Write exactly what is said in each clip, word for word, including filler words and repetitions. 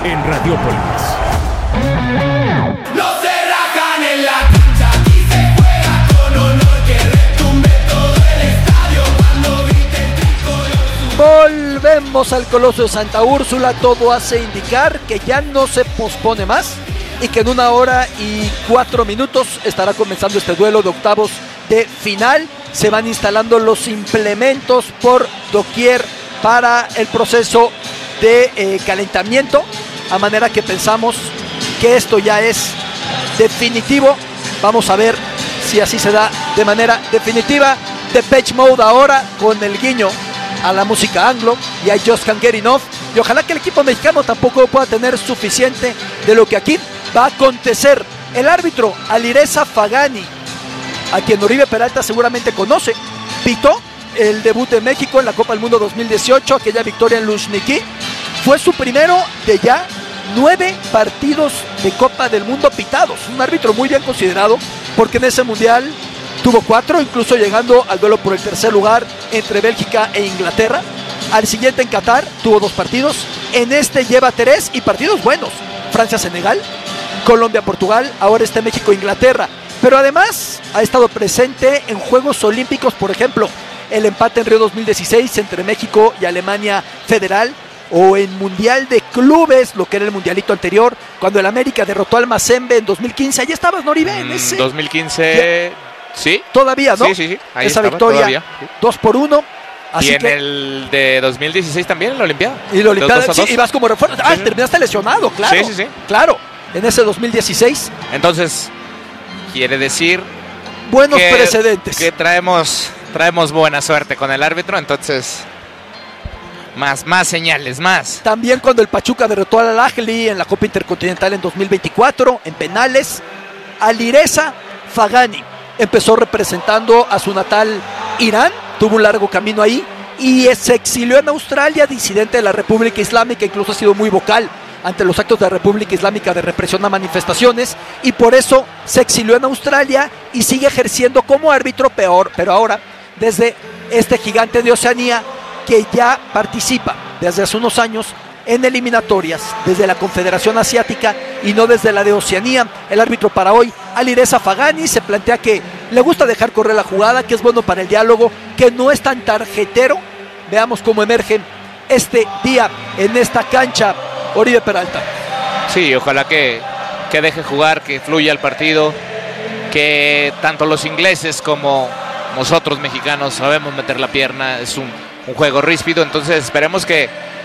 en Radiópolis. No se rajan en la cancha, aquí se juega con honor, que retumbe todo el estadio cuando grite el tricolor. Volvemos al Coloso de Santa Úrsula, todo hace indicar que ya no se pospone más y que en una hora y cuatro minutos estará comenzando este duelo de octavos de final. Se van instalando los implementos por doquier para el proceso de eh, calentamiento, a manera que pensamos que esto ya es definitivo. Vamos a ver si así se da de manera definitiva. Depeche Mode ahora con el guiño a la música anglo y a Just Can't Get Enough, y ojalá que el equipo mexicano tampoco pueda tener suficiente de lo que aquí va a acontecer. El árbitro Alireza Fagani, a quien Oribe Peralta seguramente conoce, pitó el debut de México en la Copa del Mundo dos mil dieciocho, aquella victoria en Luzhniki. Fue su primero de ya nueve partidos de Copa del Mundo pitados. Un árbitro muy bien considerado, porque en ese mundial tuvo cuatro, incluso llegando al duelo por el tercer lugar entre Bélgica e Inglaterra. Al siguiente en Qatar tuvo dos partidos, en este lleva tres y partidos buenos: Francia-Senegal, Colombia-Portugal, ahora está México-Inglaterra. Pero además ha estado presente en Juegos Olímpicos, por ejemplo, el empate en Río dos mil dieciséis entre México y Alemania Federal, o en Mundial de Clubes, lo que era el mundialito anterior, cuando el América derrotó al Mazembe en dos mil quince. Allí estabas, Noribe, en ese... dos mil quince, sí. Todavía, ¿no? Sí, sí, sí. Ahí esa estaba, victoria, todavía, sí. dos por uno. Así y en que... el de dos mil dieciséis también, en la Olimpiada. Y la Olimpiada, sí, dos. y vas como refuerzo. Ah, sí, terminaste lesionado, claro. Sí, sí, sí. Claro, en ese dos mil dieciséis. Entonces, quiere decir... buenos que, precedentes. Que traemos, traemos buena suerte con el árbitro, entonces... Más, más señales, más. También cuando el Pachuca derrotó al Al-Ahly en la Copa Intercontinental en dos mil veinticuatro, en penales, Alireza Fagani empezó representando a su natal Irán, tuvo un largo camino ahí y se exilió en Australia, disidente de la República Islámica, incluso ha sido muy vocal ante los actos de la República Islámica de represión a manifestaciones, y por eso se exilió en Australia y sigue ejerciendo como árbitro, peor, pero ahora desde este gigante de Oceanía, que ya participa desde hace unos años en eliminatorias desde la Confederación Asiática y no desde la de Oceanía. El árbitro para hoy, Alireza Fagani, se plantea que le gusta dejar correr la jugada, que es bueno para el diálogo, que no es tan tarjetero. Veamos cómo emerge este día en esta cancha Oribe Peralta. Sí, ojalá que, que deje jugar, que fluya el partido, que tanto los ingleses como nosotros mexicanos sabemos meter la pierna. Es un un juego ríspido, entonces esperemos que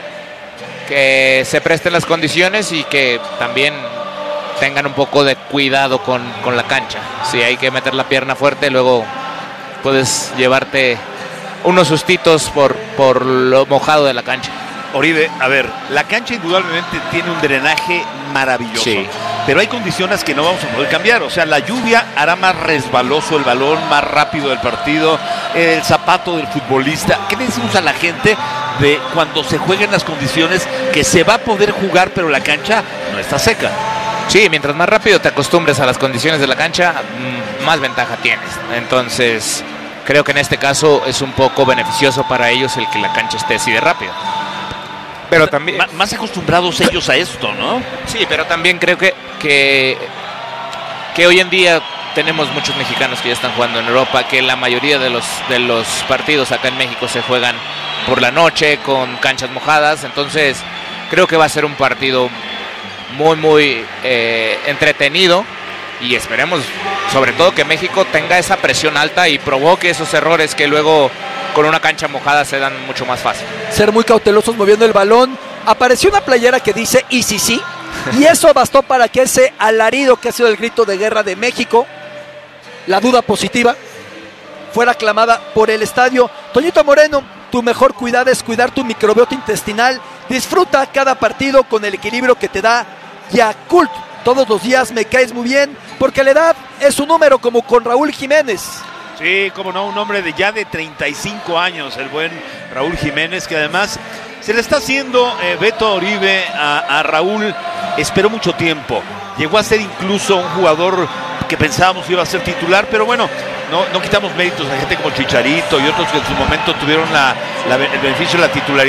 que se presten las condiciones y que también tengan un poco de cuidado con, con la cancha. Si hay que meter la pierna fuerte, luego puedes llevarte unos sustitos por, por lo mojado de la cancha. Oribe, a ver, la cancha indudablemente tiene un drenaje maravilloso, sí, pero hay condiciones que no vamos a poder cambiar. O sea, la lluvia hará más resbaloso el balón, más rápido el partido, el zapato del futbolista. ¿Qué le decimos a la gente de cuando se jueguen las condiciones que se va a poder jugar, pero la cancha no está seca? Sí, mientras más rápido te acostumbres a las condiciones de la cancha, más ventaja tienes. Entonces, creo que en este caso es un poco beneficioso para ellos el que la cancha esté así de rápido. Pero también... M- más acostumbrados ellos a esto, ¿no? Sí, pero también creo que, que, que hoy en día tenemos muchos mexicanos que ya están jugando en Europa, que la mayoría de los, de los partidos acá en México se juegan por la noche, con canchas mojadas. Entonces, creo que va a ser un partido muy, muy eh, entretenido. Y esperemos, sobre todo, que México tenga esa presión alta y provoque esos errores que luego con una cancha mojada se dan mucho más fácil. Ser muy cautelosos moviendo el balón. Apareció una playera que dice "y sí, sí", y eso bastó para que ese alarido que ha sido el grito de guerra de México, la duda positiva, fuera aclamada por el estadio. Toñito Moreno, tu mejor cuidado es cuidar tu microbiota intestinal. Disfruta cada partido con el equilibrio que te da Yakult. Todos los días me caes muy bien, porque la edad es un número, como con Raúl Jiménez. Sí, como no, un hombre de ya de treinta y cinco años, el buen Raúl Jiménez, que además se le está haciendo eh, Beto Oribe a, a Raúl. Esperó mucho tiempo, llegó a ser incluso un jugador que pensábamos que iba a ser titular, pero bueno, no, no quitamos méritos a gente como Chicharito y otros que en su momento tuvieron la, la, el beneficio de la titularidad.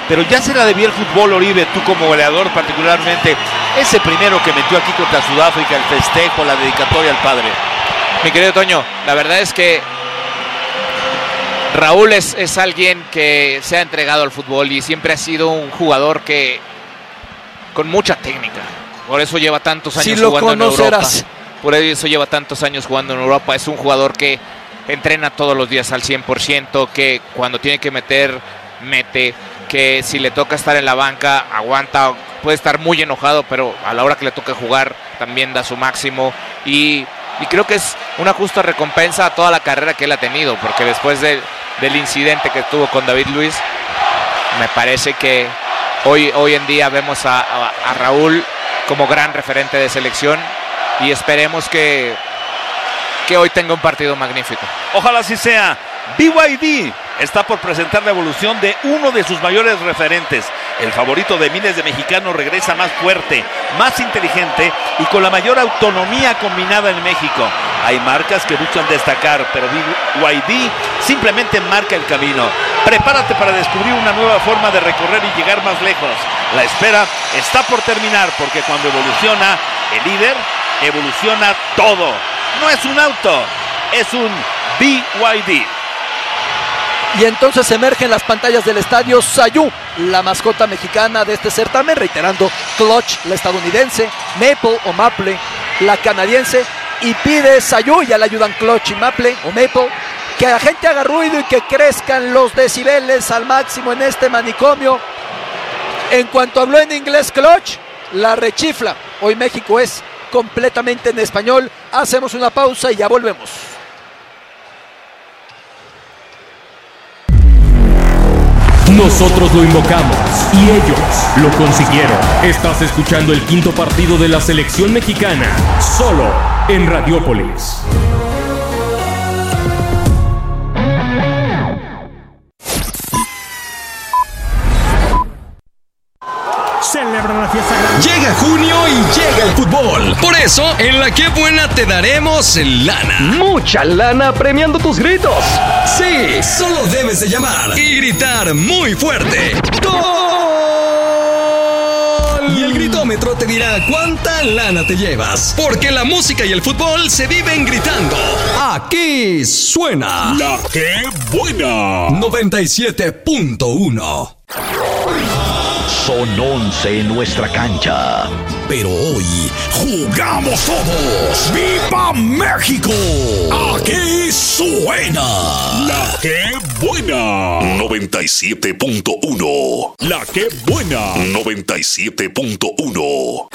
pero ya se la debía el fútbol, Oribe, tú como goleador particularmente, ese primero que metió aquí contra Sudáfrica, el festejo, la dedicatoria al padre. Mi querido Toño, la verdad es que Raúl es, es alguien que se ha entregado al fútbol y siempre ha sido un jugador que con mucha técnica. Por eso lleva tantos años si jugando en Europa. Por eso lleva tantos años jugando en Europa. Es un jugador que entrena todos los días al cien por ciento, que cuando tiene que meter, mete, que si le toca estar en la banca, aguanta, puede estar muy enojado, pero a la hora que le toca jugar también da su máximo. Y, y creo que es una justa recompensa a toda la carrera que él ha tenido, porque después de, del incidente que tuvo con David Luiz, me parece que hoy, hoy en día vemos a, a, a Raúl como gran referente de selección y esperemos que, que hoy tenga un partido magnífico. Ojalá así sea. B Y D está por presentar la evolución de uno de sus mayores referentes. El favorito de miles de mexicanos regresa más fuerte, más inteligente y con la mayor autonomía combinada en México. Hay marcas que buscan destacar, pero B Y D simplemente marca el camino. Prepárate para descubrir una nueva forma de recorrer y llegar más lejos. La espera está por terminar, porque cuando evoluciona el líder, evoluciona todo. No es un auto, es un B Y D. Y entonces emerge en las pantallas del estadio Sayú, la mascota mexicana de este certamen, reiterando Clutch, la estadounidense, Maple o Maple, la canadiense, y pide Sayú, ya le ayudan Clutch y Maple o Maple, que la gente haga ruido y que crezcan los decibeles al máximo en este manicomio. En cuanto habló en inglés Clutch, la rechifla. Hoy México es completamente en español. Hacemos una pausa y ya volvemos. Nosotros lo invocamos y ellos lo consiguieron. Estás escuchando el quinto partido de la selección mexicana, solo en Radiópolis. Celebra la fiesta grande. Llega junio y llega el fútbol. Por eso, en La Qué Buena te daremos lana. Mucha lana premiando tus gritos. Sí, solo debes de llamar y gritar muy fuerte. ¡Gol! Y el gritómetro te dirá cuánta lana te llevas. Porque la música y el fútbol se viven gritando. Aquí suena La Qué Buena noventa y siete punto uno. Son once en nuestra cancha. Pero hoy jugamos todos. ¡Viva México! Aquí suena La Qué Buena noventa y siete punto uno. La Qué Buena noventa y siete punto uno.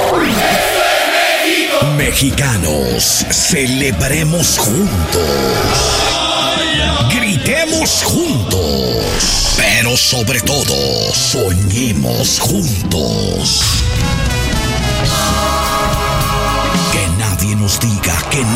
Mexicanos, celebremos juntos. Gritemos juntos. Pero sobre todo, soñemos juntos. Que nadie nos diga que